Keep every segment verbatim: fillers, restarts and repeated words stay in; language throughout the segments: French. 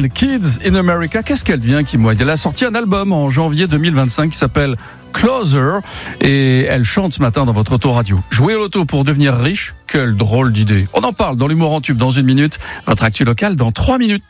Adele, Kids in America. Qu'est-ce qu'elle vient qui moi? Elle a sorti un album en janvier deux mille vingt-cinq qui s'appelle Closer et elle chante ce matin dans votre autoradio. Jouer au loto pour devenir riche, quelle drôle d'idée. On en parle dans l'humour en tube dans une minute. Votre actu local dans trois minutes.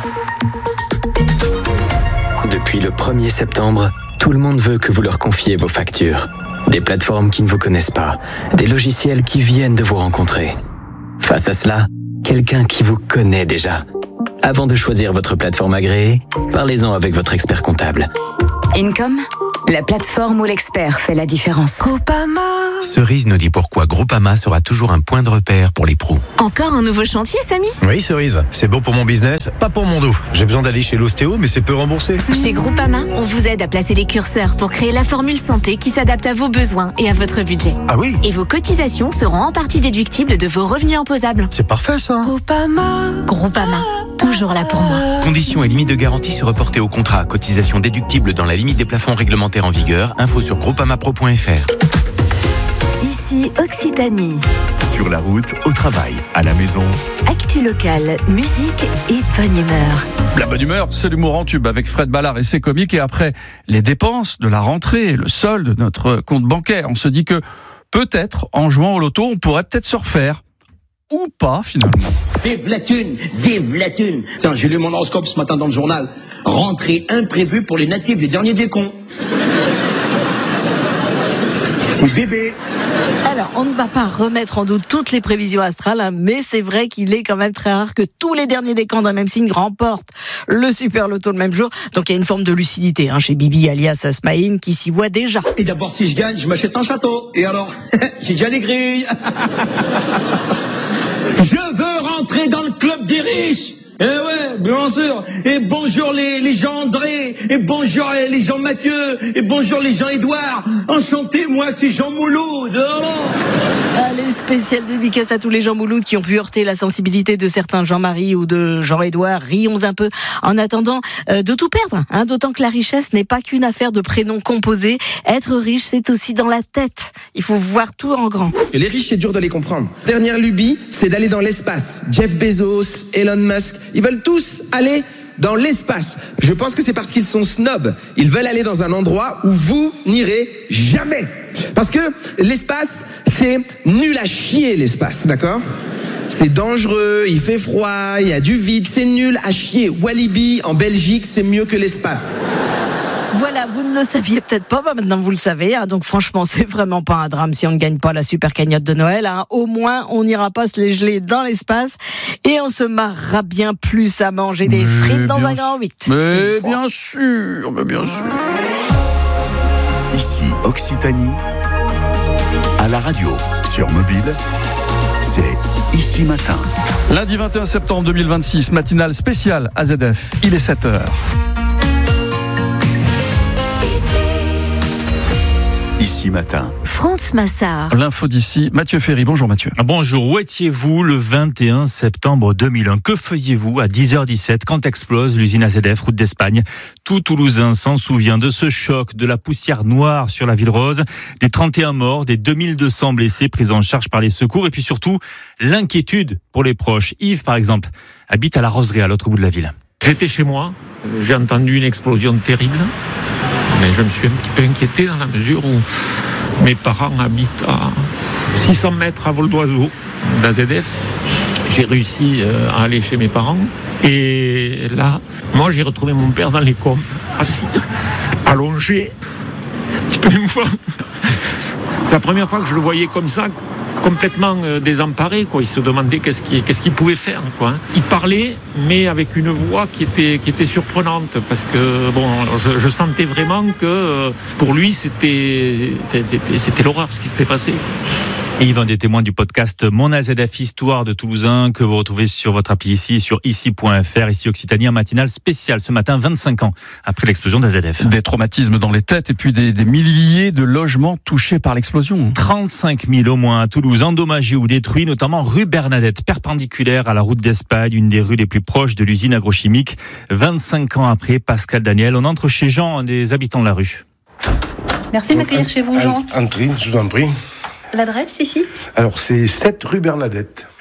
Depuis le premier septembre, tout le monde veut que vous leur confiez vos factures. Des plateformes qui ne vous connaissent pas, des logiciels qui viennent de vous rencontrer. Face à cela, quelqu'un qui vous connaît déjà. Avant de choisir votre plateforme agréée, parlez-en avec votre expert comptable. Income, la plateforme où l'expert fait la différence. Groupama. Cerise nous dit pourquoi Groupama sera toujours un point de repère pour les pros. Encore un nouveau chantier, Samy? Oui, Cerise, c'est bon pour mon business, pas pour mon dos. J'ai besoin d'aller chez l'ostéo, mais c'est peu remboursé. Chez Groupama, on vous aide à placer les curseurs pour créer la formule santé qui s'adapte à vos besoins et à votre budget. Ah oui? Et vos cotisations seront en partie déductibles de vos revenus imposables. C'est parfait ça. Groupama. Groupama, toujours là pour moi. Conditions et limites de garantie se reporter au contrat. Cotisation déductible dans la limite des plafonds réglementaires en vigueur. Info sur groupamapro point f r. Ici Occitanie. Sur la route, au travail, à la maison. Actu locale, musique et bonne humeur. La bonne humeur, c'est l'humour en tube avec Fred Ballard et ses comiques. Et après les dépenses de la rentrée, le solde de notre compte bancaire, on se dit que peut-être en jouant au loto, on pourrait peut-être se refaire. Ou pas finalement. Vive la thune, vive la thune. Tiens, j'ai lu mon horoscope ce matin dans le journal. Rentrée imprévue pour les natifs, les derniers des cons. C'est bébé. Alors, on ne va pas remettre en doute toutes les prévisions astrales, hein, mais c'est vrai qu'il est quand même très rare que tous les derniers décans d'un même signe remportent le super loto le même jour. Donc il y a une forme de lucidité hein, chez Bibi alias Smaïn qui s'y voit déjà. Et d'abord, si je gagne, je m'achète un château. Et alors, j'ai déjà les grilles. Je veux rentrer dans le club des riches. Eh ouais, bien sûr. Et bonjour les, les Jean André, et bonjour les Jean Mathieu, et bonjour les Jean Édouard. Enchanté, moi c'est Jean Mouloud. Oh. Allez, spéciale dédicace à tous les Jean Mouloud qui ont pu heurter la sensibilité de certains Jean-Marie ou de Jean-Édouard. Rions un peu en attendant euh, de tout perdre. Hein, d'autant que la richesse n'est pas qu'une affaire de prénoms composés. Être riche, c'est aussi dans la tête. Il faut voir tout en grand. Et les riches, c'est dur de les comprendre. Dernière lubie, c'est d'aller dans l'espace. Jeff Bezos, Elon Musk, ils veulent tous aller dans l'espace. Je pense que c'est parce qu'ils sont snobs. Ils veulent aller dans un endroit où vous n'irez jamais. Parce que l'espace, c'est nul à chier, l'espace, d'accord ? C'est dangereux, il fait froid, il y a du vide, c'est nul à chier. Walibi, en Belgique, c'est mieux que l'espace. Voilà, vous ne le saviez peut-être pas, bah maintenant vous le savez. Hein, donc franchement, c'est vraiment pas un drame si on ne gagne pas la super cagnotte de Noël. Hein. Au moins, on n'ira pas se les geler dans l'espace et on se marrera bien plus à manger des mais frites dans un grand huit. Mais bien sûr, mais bien sûr. Ici Occitanie, à la radio, sur mobile, c'est Ici Matin. Lundi vingt et un septembre deux mille vingt-six, matinale spéciale A Z F. Il est sept heures. Ici Matin. France Massard. L'info d'ici, Mathieu Ferry. Bonjour Mathieu. Bonjour, où étiez-vous le vingt et un septembre deux mille un? Que faisiez-vous à dix heures dix-sept quand explose l'usine A Z F, route d'Espagne? Tout Toulousain s'en souvient de ce choc, de la poussière noire sur la ville rose, des trente et un morts, des deux mille deux cents blessés pris en charge par les secours et puis surtout l'inquiétude pour les proches. Yves, par exemple, habite à la Roseraie, à l'autre bout de la ville. J'étais chez moi, j'ai entendu une explosion terrible. Mais je me suis un petit peu inquiété dans la mesure où mes parents habitent à six cents mètres à vol d'oiseau d'A Z F. J'ai réussi à aller chez mes parents. Et là, moi, j'ai retrouvé mon père dans les combes, assis, allongé. C'est un petit peu émouvant. C'est la première fois que je le voyais comme ça, complètement désemparé, quoi. Il se demandait qu'est-ce qu'il, qu'est-ce qu'il pouvait faire, quoi. Il parlait, mais avec une voix qui était, qui était surprenante, parce que bon, je, je sentais vraiment que pour lui, c'était, c'était, c'était l'horreur ce qui s'était passé. Yves, un des témoins du podcast Mon A Z F Histoire de Toulousain que vous retrouvez sur votre appli ici, sur ici point f r. Ici Occitanie, un matinal spécial ce matin, vingt-cinq ans après l'explosion d'A Z F. Des traumatismes dans les têtes et puis des, des milliers de logements touchés par l'explosion. trente-cinq mille au moins à Toulouse, endommagés ou détruits, notamment rue Bernadette, perpendiculaire à la route d'Espagne, une des rues les plus proches de l'usine agrochimique. vingt-cinq ans après, Pascal Daniel, on entre chez Jean, un des habitants de la rue. Merci de m'accueillir chez vous, Jean. Entrez, je vous en prie. L'adresse ici ? Alors c'est sept rue Bernadette.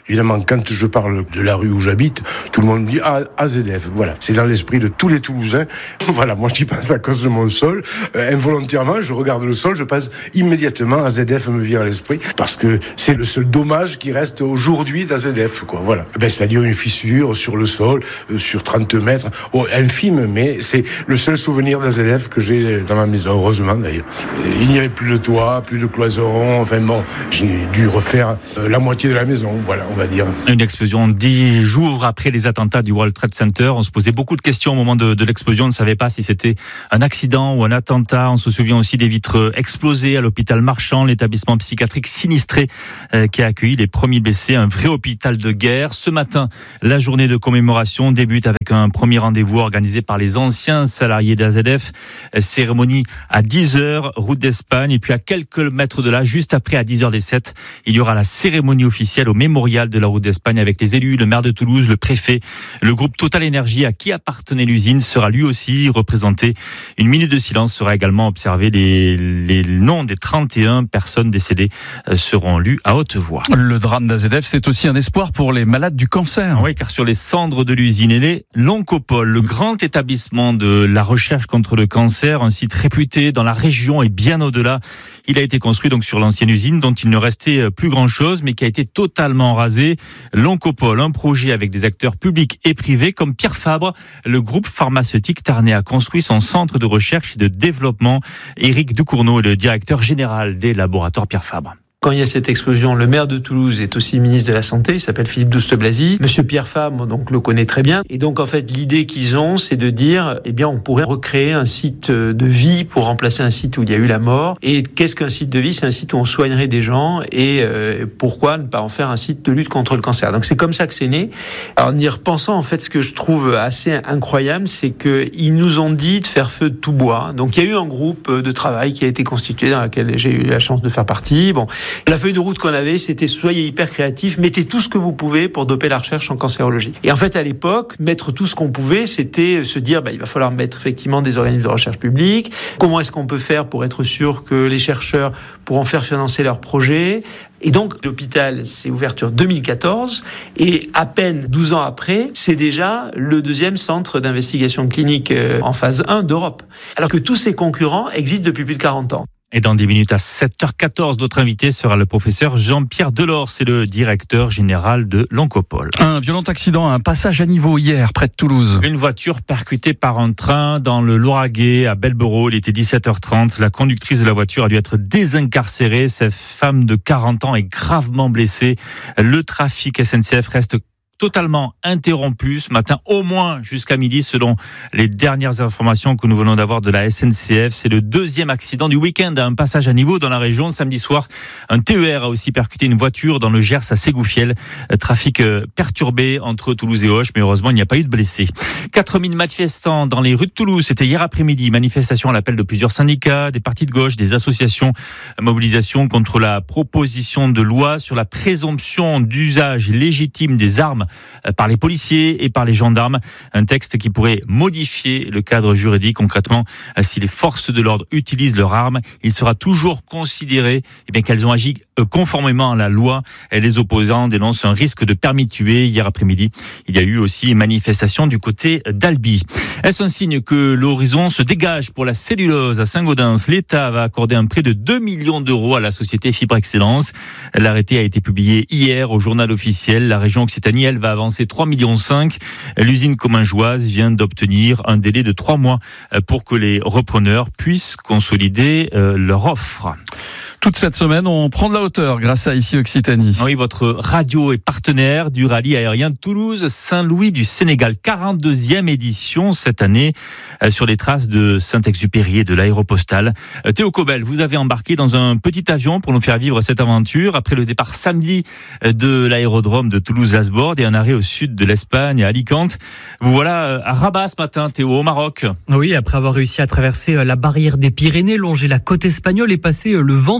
Évidemment, quand je parle de la rue où j'habite, tout le monde me dit ah, A Z F. Voilà, c'est dans l'esprit de tous les Toulousains. Voilà, moi j'y pense à cause de mon sol. Euh, involontairement, je regarde le sol, je pense immédiatement A Z F me vient à l'esprit parce que c'est le seul dommage qui reste aujourd'hui d'A Z F, quoi. Voilà. Ben, c'est-à-dire une fissure sur le sol, euh, sur trente mètres, oh, infime, mais c'est le seul souvenir d'A Z F que j'ai dans ma maison, heureusement d'ailleurs. Il n'y avait plus de toit, plus de cloison, enfin bon, j'ai dû refaire euh, la moitié de la maison, voilà, on va dire. Une explosion dix jours après les attentats du World Trade Center. On se posait beaucoup de questions au moment de, de l'explosion. On ne savait pas si c'était un accident ou un attentat. On se souvient aussi des vitres explosées à l'hôpital Marchand, l'établissement psychiatrique sinistré euh, qui a accueilli les premiers blessés, un vrai hôpital de guerre. Ce matin, la journée de commémoration débute avec un premier rendez-vous organisé par les anciens salariés d'A Z F. Cérémonie à dix heures, route d'Espagne. Et puis à quelques mètres de là, juste après à dix heures zéro sept, il y aura la cérémonie officielle au mémorial de la route d'Espagne avec les élus, le maire de Toulouse, le préfet. Le groupe Total Énergie à qui appartenait l'usine sera lui aussi représenté. Une minute de silence sera également observée. Les, les noms des trente et un personnes décédées seront lus à haute voix. Le drame d'A Z F, c'est aussi un espoir pour les malades du cancer. Oui, car sur les cendres de l'usine est né l'Oncopole, le grand établissement de la recherche contre le cancer, un site réputé dans la région et bien au-delà. Il a été construit donc sur l'ancienne usine dont il ne restait plus grand-chose, mais qui a été totalement rasé. L'Oncopole, un projet avec des acteurs publics et privés comme Pierre Fabre. Le groupe pharmaceutique tarnais a construit son centre de recherche et de développement. Éric Ducournau est le directeur général des laboratoires Pierre Fabre. Quand il y a cette explosion, le maire de Toulouse est aussi ministre de la Santé, il s'appelle Philippe Douste-Blazy. Monsieur Pierre Fabre, donc, le connaît très bien. Et donc, en fait, l'idée qu'ils ont, c'est de dire, eh bien, on pourrait recréer un site de vie pour remplacer un site où il y a eu la mort. Et qu'est-ce qu'un site de vie? C'est un site où on soignerait des gens. Et euh, pourquoi ne pas en faire un site de lutte contre le cancer? Donc, c'est comme ça que c'est né. Alors, en y repensant, en fait, ce que je trouve assez incroyable, c'est qu'ils nous ont dit de faire feu de tout bois. Donc, il y a eu un groupe de travail qui a été constitué, dans lequel j'ai eu la chance de faire partie. Bon. La feuille de route qu'on avait, c'était soyez hyper créatifs, mettez tout ce que vous pouvez pour doper la recherche en cancérologie. Et en fait, à l'époque, mettre tout ce qu'on pouvait, c'était se dire, bah, il va falloir mettre effectivement des organismes de recherche publics. Comment est-ce qu'on peut faire pour être sûr que les chercheurs pourront faire financer leurs projets? Et donc, l'hôpital, c'est ouverture deux mille quatorze, et à peine douze ans après, c'est déjà le deuxième centre d'investigation clinique en phase un d'Europe. Alors que tous ses concurrents existent depuis plus de quarante ans. Et dans dix minutes à sept heures quatorze, notre invité sera le professeur Jean-Pierre Delors, c'est le directeur général de l'Oncopole. Un violent accident, un passage à niveau hier, près de Toulouse. Une voiture percutée par un train dans le Lauragais, à Belberot. Il était dix-sept heures trente. La conductrice de la voiture a dû être désincarcérée. Cette femme de quarante ans est gravement blessée. Le trafic S N C F reste totalement interrompu ce matin, au moins jusqu'à midi, selon les dernières informations que nous venons d'avoir de la S N C F. C'est le deuxième accident du week-end à un passage à niveau dans la région. Samedi soir, un T E R a aussi percuté une voiture dans le Gers à Ségoufielle. Trafic perturbé entre Toulouse et Auch, mais heureusement, il n'y a pas eu de blessés. quatre mille manifestants dans les rues de Toulouse. C'était hier après-midi. Manifestation à l'appel de plusieurs syndicats, des partis de gauche, des associations. Mobilisation contre la proposition de loi sur la présomption d'usage légitime des armes par les policiers et par les gendarmes. Un texte qui pourrait modifier le cadre juridique. Concrètement, si les forces de l'ordre utilisent leurs armes, il sera toujours considéré eh bien, qu'elles ont agi conformément à la loi. Et les opposants dénoncent un risque de permis de tuer. Hier après-midi, il y a eu aussi une manifestation du côté d'Albi. Est-ce un signe que l'horizon se dégage pour la cellulose à Saint-Gaudens? L'État va accorder un prêt de deux millions d'euros à la société Fibre Excellence. L'arrêté a été publié hier au journal officiel. La région Occitanie, elle, va avancer trois virgule cinq millions. L'usine Commingeoise vient d'obtenir un délai de trois mois pour que les repreneurs puissent consolider leur offre. Toute cette semaine, on prend de la hauteur grâce à Ici Occitanie. Oui, votre radio est partenaire du rallye aérien Toulouse-Saint-Louis du Sénégal. quarante-deuxième édition cette année sur les traces de Saint-Exupéry et de l'aéropostale. Théo Cobel, vous avez embarqué dans un petit avion pour nous faire vivre cette aventure. Après le départ samedi de l'aérodrome de Toulouse-Lasbord et un arrêt au sud de l'Espagne, à Alicante. Vous voilà à Rabat ce matin, Théo, au Maroc. Oui, après avoir réussi à traverser la barrière des Pyrénées, longer la côte espagnole et passer le vent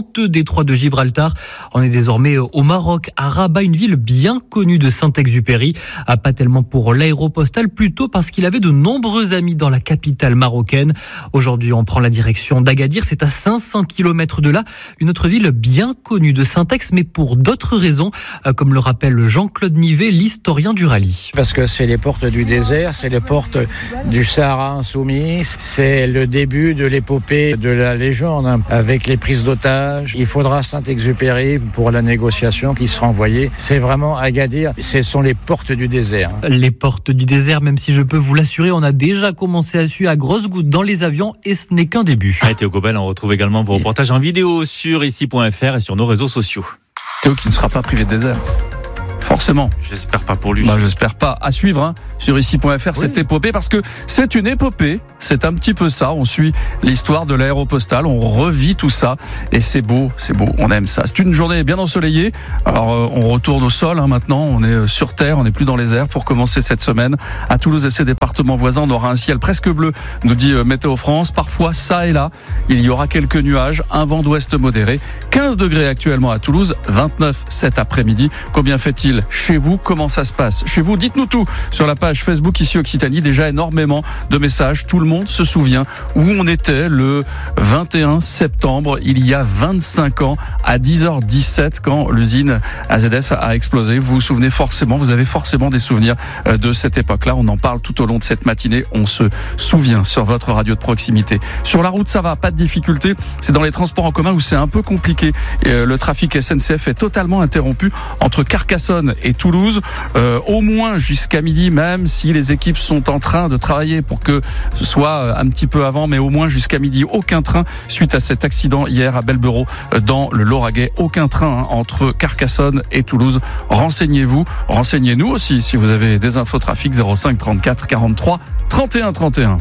honteux détroit de Gibraltar. On est désormais au Maroc, à Rabat, une ville bien connue de Saint-Exupéry. Pas tellement pour l'aéropostale, plutôt parce qu'il avait de nombreux amis dans la capitale marocaine. Aujourd'hui, on prend la direction d'Agadir. C'est à cinq cents kilomètres de là, une autre ville bien connue de Saint-Ex, mais pour d'autres raisons, comme le rappelle Jean-Claude Nivet, l'historien du rallye. Parce que c'est les portes du désert, c'est les portes du Sahara insoumis, c'est le début de l'épopée de la légende, avec les prises d'otages. Il faudra Saint-Exupéry pour la négociation qui sera envoyée. C'est vraiment Agadir, ce sont les portes du désert. Les portes du désert, même si je peux vous l'assurer, on a déjà commencé à suer à grosses gouttes dans les avions et ce n'est qu'un début. Allez, Théo Cobel, on retrouve également vos reportages en vidéo sur ici point f r et sur nos réseaux sociaux. Théo qui ne sera pas privé de désert. Forcément. J'espère pas pour lui. Bah, j'espère pas. À suivre hein, sur ici point f r oui. Cette épopée, parce que c'est une épopée. C'est un petit peu ça. On suit l'histoire de l'aéropostale. On revit tout ça. Et c'est beau, c'est beau. On aime ça. C'est une journée bien ensoleillée. Alors, euh, on retourne au sol hein, maintenant. On est sur terre. On n'est plus dans les airs pour commencer cette semaine. À Toulouse et ses départements voisins, on aura un ciel presque bleu, nous dit euh, Météo France. Parfois, ça et là, il y aura quelques nuages. Un vent d'ouest modéré. quinze degrés actuellement à Toulouse. vingt-neuf cet après-midi. Combien fait-il chez vous? Comment ça se passe chez vous? Dites-nous tout sur la page Facebook ici Occitanie. Déjà énormément de messages. Tout le monde se souvient où on était le vingt et un septembre il y a vingt-cinq ans à dix heures dix-sept quand l'usine A Z F a explosé. Vous vous souvenez forcément, vous avez forcément des souvenirs de cette époque-là. On en parle tout au long de cette matinée. On se souvient sur votre radio de proximité. Sur la route, ça va, pas de difficulté. C'est dans les transports en commun où c'est un peu compliqué. Et le trafic S N C F est totalement interrompu entre Carcassonne et Toulouse, euh, au moins jusqu'à midi, même si les équipes sont en train de travailler pour que ce soit un petit peu avant, mais au moins jusqu'à midi. Aucun train suite à cet accident hier à Belberot dans le Lauragais. Aucun train hein, entre Carcassonne et Toulouse. Renseignez-vous, renseignez-nous aussi si vous avez des infos trafic. Zéro cinq trente-quatre quarante-trois trente et un trente et un.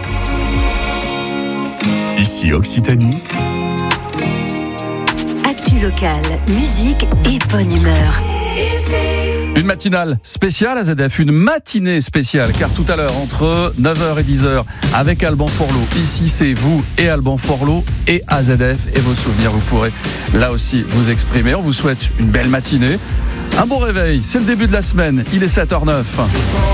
Ici Occitanie. Actu locale, musique et bonne humeur. Une matinale spéciale A Z F, une matinée spéciale, car tout à l'heure, entre neuf heures et dix heures, avec Alban Forlot, ici c'est vous et Alban Forlot et A Z F et vos souvenirs, vous pourrez là aussi vous exprimer. On vous souhaite une belle matinée, un bon réveil, c'est le début de la semaine, il est sept heures zéro neuf.